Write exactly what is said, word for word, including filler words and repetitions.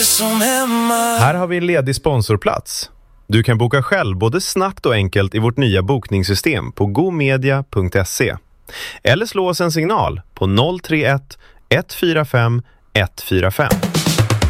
Som hemma. Här har vi en ledig sponsorplats. Du kan boka själv både snabbt och enkelt i vårt nya bokningssystem på gomedia punkt se. Eller slå oss en signal på noll tre ett ett fyra fem ett fyra fem.